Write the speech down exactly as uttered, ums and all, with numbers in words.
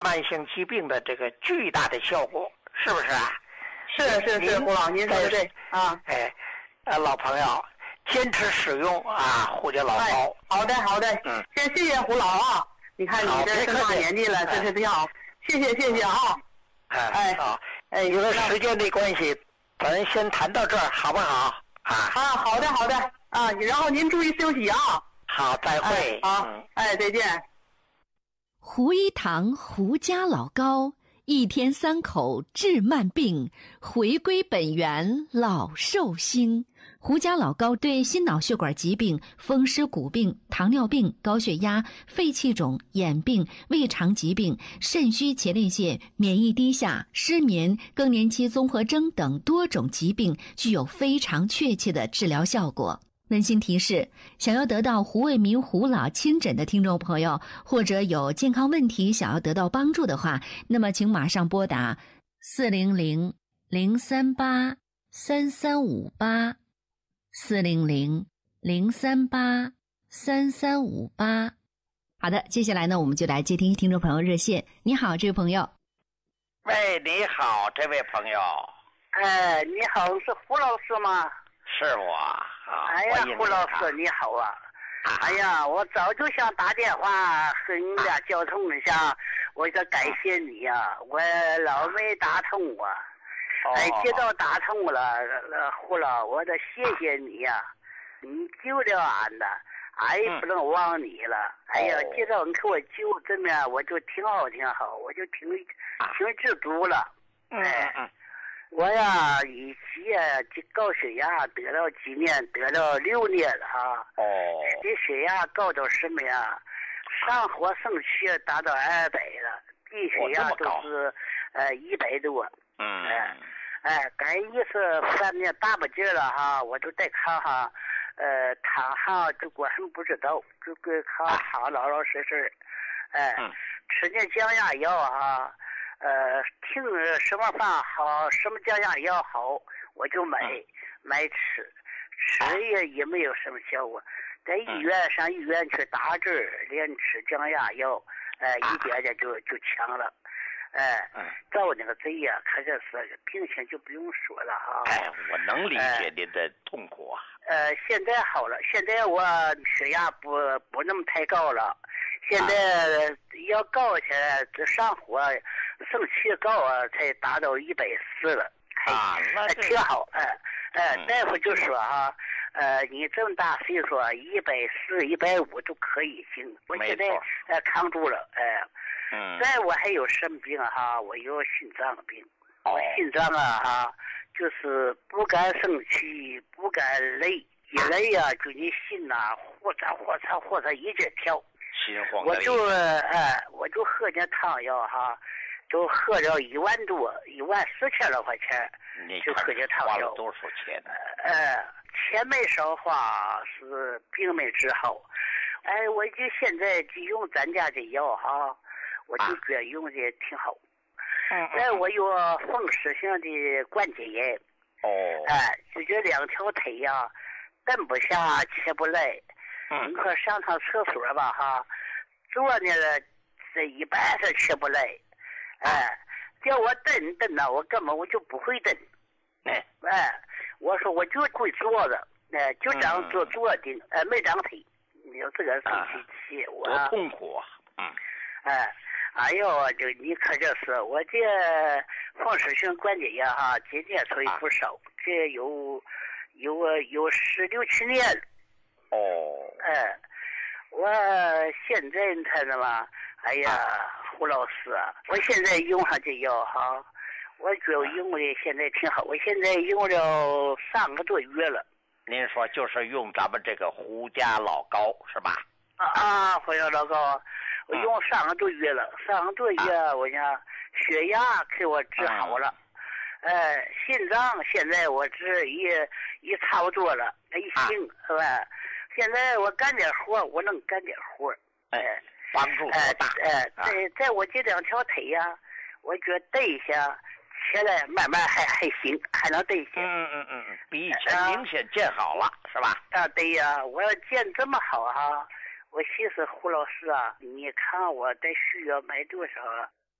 慢性疾病的这个巨大的效果，是不是啊？ 是是是，胡老，您说的对啊。 哎，呃，老朋友，坚持使用啊胡家老膏。 哎、好的好的， 嗯， 先谢谢胡老啊。你看你这这么大年纪了，这是挺好，谢谢谢谢啊。 哎哎好， 哎， 因为时间的关系，咱先谈到这儿，好不好？啊啊，好的好的啊，然后您注意休息啊。 好，再会。 哎、好、 嗯， 哎，再见。 胡一堂胡家老膏，一天三口治慢病，回归本源老寿星。胡家老膏对心脑血管疾病、风湿骨病、糖尿病、高血压、肺气肿、眼病、胃肠疾病、肾虚前列腺、免疫低下、失眠、更年期综合征等多种疾病具有非常确切的治疗效果。温馨提示：想要得到胡卫民胡老亲诊的听众朋友，或者有健康问题想要得到帮助的话，那么请马上拨打四零零零三八三三五八四零零零三八三三五八。好的，接下来呢，我们就来接听听众朋友热线。你好，这位朋友。 喂，你好，这位朋友。 哎，你好，是胡老师吗？ 是我啊。 哎呀，胡老师你好啊！哎呀，我早就想打电话和你俩交通一下，我说感谢你呀、啊，我老没打通我。哎，接到打通了，胡老，我得谢谢你呀、啊，你救了俺的，俺也不能忘你了。哎呀，接到你给我救，真的我就挺好挺好，我就挺挺知足了。哎。嗯我呀，以前这高血压得了几年，得了六年了哈。 哦。 这血压高到什么呀？上火上气达到二百了，低血压都是呃一百多。 嗯。 哎，哎，赶一是翻面大不劲了哈，我就再看哈，呃，躺上就我还不知道，就给看躺老老实实，哎， 嗯、 吃点降压药哈。呃，听什么饭好，什么降压药好，我就买、嗯、买吃，吃也也没有什么效果。在医院、嗯、上医院去打针，连吃降压药，呃，一点点就就强了。哎、呃，照那个贼呀，可这是病情就不用说了哈。 哎，我能理解您的痛苦啊。 呃，现在好了，现在我血压不不那么太高了。现在要高起来，这上火、生气高啊，才达到一百四了。 啊，那挺好。哎、呃，哎、呃，大夫就说哈，呃，你这么大岁数，一百四、一百五都可以行。我现在呃扛住了，哎、呃。 嗯。 再我还有什么病哈？我有心脏病。我心脏啊哈，就是不敢生气，不敢累，一累呀、啊，就你心呐、啊，火嚓火嚓火嚓一直跳。 心慌。 我就哎，我就喝点汤药哈，就喝了一万多，一万四千来块钱，就喝点汤药。 花了多少钱呢？ 呃，钱没少花，是病没治好。哎，我就现在就用咱家的药哈，我就觉得用的挺好。 嗯。 哎，我有风湿性的关节炎。 哦。 哎，就这两条腿呀，蹬不下，起不来。 嗯， 你可上趟厕所吧哈，坐呢这一半是起不来，哎，叫我蹬蹬呢，我根本我就不会蹬， 哎哎，我说我就会坐着，哎，就这样坐坐的，哎，没长腿，你说这个生气气，我多痛苦啊，嗯， 哎，哎呦，就你可这是我这风湿性关节炎哈，今年所以不少，这有有有十六七年了。 哦， 哎，我现在你看着吧，哎呀，胡老师啊，我现在用上这药哈，我觉得用的现在挺好，我现在用了三个多月了。 您说就是用咱们这个胡家老膏是吧？ 啊啊，胡家老膏，我用三个多月了，三个多月我想血压给我治好了，哎、嗯呃，心脏现在我治也也差不多了，一行、啊、是吧？现在我干点活，我能干点活， 哎，帮助多大？ 哎，在在我这两条腿呀、啊，我觉得蹬一下起来，慢慢还还行，还能蹬一下。 嗯嗯嗯嗯，比以前明显见好了，啊、是吧？ 啊，对呀，我要见这么好哈、啊，我寻思胡老师啊，你看我得需要买多少